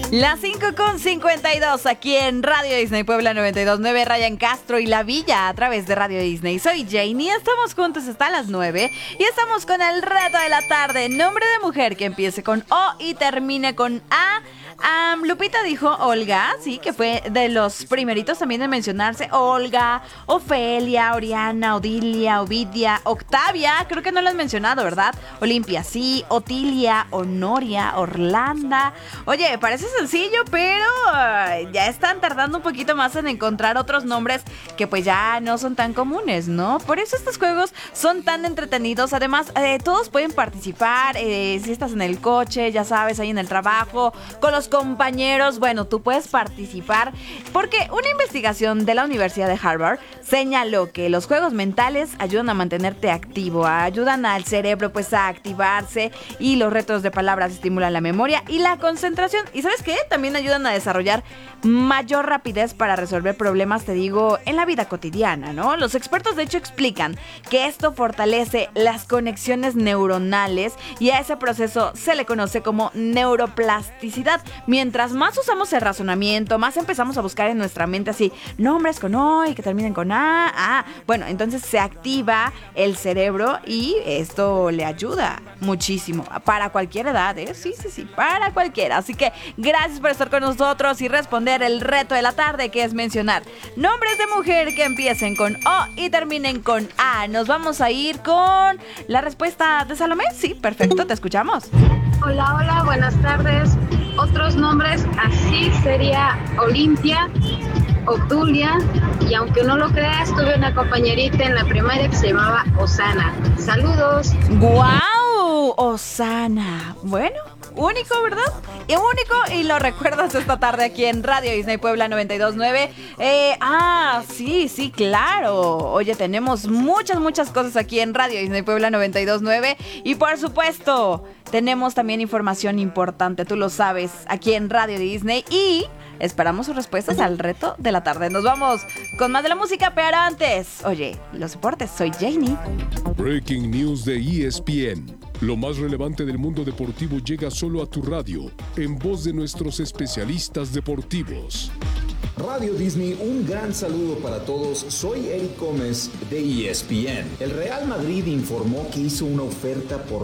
Las 5:52 aquí en Radio Disney Puebla 92.9, Ryan Castro y La Villa a través de Radio Disney. Soy Janie, estamos juntos hasta las 9 y estamos con el reto de la tarde. Nombre de mujer que empiece con O y termine con A. Lupita dijo Olga, sí, que fue de los primeritos también en mencionarse. Olga, Ofelia, Oriana, Odilia, Ovidia, Octavia, creo que no lo has mencionado, ¿verdad? Olimpia, sí, Otilia, Honoria, Orlanda. Oye, parece sencillo, pero ya están tardando un poquito más en encontrar otros nombres que pues ya no son tan comunes, ¿no? Por eso estos juegos son tan entretenidos. Además, todos pueden participar, si estás en el coche, ya sabes, ahí en el trabajo, con los compañeros, bueno, tú puedes participar porque una investigación de la Universidad de Harvard señaló que los juegos mentales ayudan a mantenerte activo, ayudan al cerebro pues a activarse y los retos de palabras estimulan la memoria y la concentración. ¿Y sabes qué? También ayudan a desarrollar mayor rapidez para resolver problemas, te digo, en la vida cotidiana, ¿no? Los expertos de hecho explican que esto fortalece las conexiones neuronales y a ese proceso se le conoce como neuroplasticidad. Mientras más usamos el razonamiento, más empezamos a buscar en nuestra mente así nombres con O y que terminen con A. Bueno, entonces se activa el cerebro y esto le ayuda muchísimo para cualquier edad, ¿eh? Sí, para cualquiera. Así que gracias por estar con nosotros y responder el reto de la tarde, que es mencionar nombres de mujer que empiecen con O y terminen con A. Nos vamos a ir con la respuesta de Salomé. Sí, perfecto, te escuchamos. Hola, buenas tardes. Otros nombres así sería Olimpia, Obdulia, y aunque no lo creas, tuve una compañerita en la primaria que se llamaba Osana. Saludos. ¡Guau! Osana. Bueno, único, ¿verdad? Y único, y lo recuerdas esta tarde aquí en Radio Disney Puebla 92.9. Sí, claro. Oye, tenemos muchas cosas aquí en Radio Disney Puebla 92.9 y por supuesto tenemos también información importante, tú lo sabes, aquí en Radio Disney y esperamos sus respuestas al reto de la tarde. Nos vamos con más de la música, pero antes, oye, los deportes, soy Janie. Breaking News de ESPN. Lo más relevante del mundo deportivo llega solo a tu radio, en voz de nuestros especialistas deportivos. Radio Disney, un gran saludo para todos. Soy Eric Gómez de ESPN. El Real Madrid informó que hizo una oferta por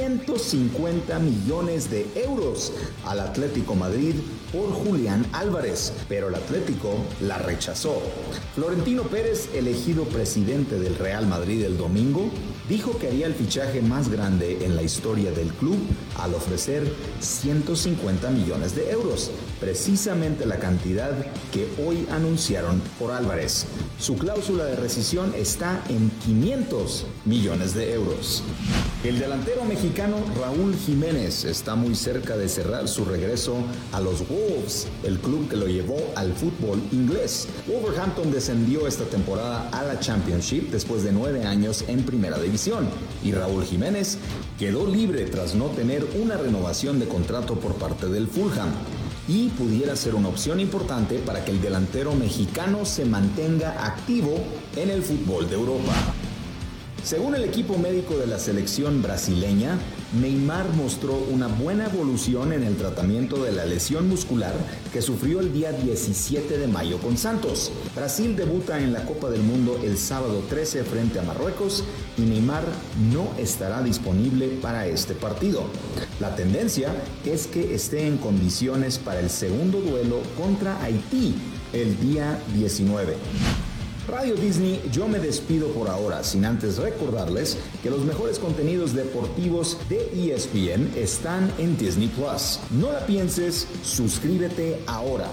150 millones de euros al Atlético Madrid por Julián Álvarez, pero el Atlético la rechazó. Florentino Pérez, elegido presidente del Real Madrid el domingo, dijo que haría el fichaje más grande en la historia del club al ofrecer 150 millones de euros, precisamente la cantidad que hoy anunciaron por Álvarez. Su cláusula de rescisión está en 500 millones de euros. El delantero mexicano Raúl Jiménez está muy cerca de cerrar su regreso a los Wolves, el club que lo llevó al fútbol inglés. Wolverhampton descendió esta temporada a la Championship después de 9 años en primera división y Raúl Jiménez quedó libre tras no tener una renovación de contrato por parte del Fulham y pudiera ser una opción importante para que el delantero mexicano se mantenga activo en el fútbol de Europa. Según el equipo médico de la selección brasileña, Neymar mostró una buena evolución en el tratamiento de la lesión muscular que sufrió el día 17 de mayo con Santos. Brasil debuta en la Copa del Mundo el sábado 13 frente a Marruecos y Neymar no estará disponible para este partido. La tendencia es que esté en condiciones para el segundo duelo contra Haití el día 19. Radio Disney, yo me despido por ahora, sin antes recordarles que los mejores contenidos deportivos de ESPN están en Disney Plus. No la pienses, suscríbete ahora.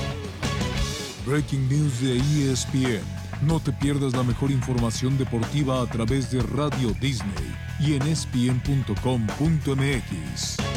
Breaking News de ESPN. No te pierdas la mejor información deportiva a través de Radio Disney y en espn.com.mx.